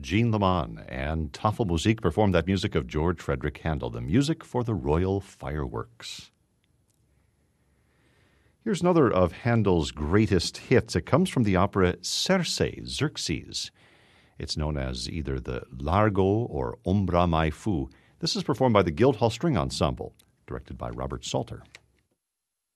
Jean Leman, and Tafelmusik performed that music of George Frederick Handel, the music for the Royal Fireworks. Here's another of Handel's greatest hits. It comes from the opera Xerxes. It's known as either the Largo or Ombra Mai Fu. This is performed by the Guildhall String Ensemble, directed by Robert Salter.